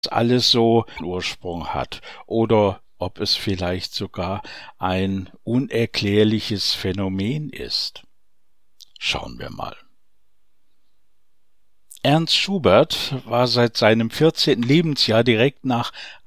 alles so Ursprung hat oder ob es vielleicht sogar ein unerklärliches Phänomen ist. Schauen wir mal. Ernst Schubert war seit seinem 14. Lebensjahr direkt nach